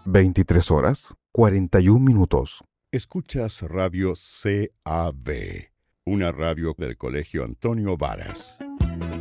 23 horas, 41 minutos. Escuchas Radio CAB, una radio del Colegio Antonio Varas.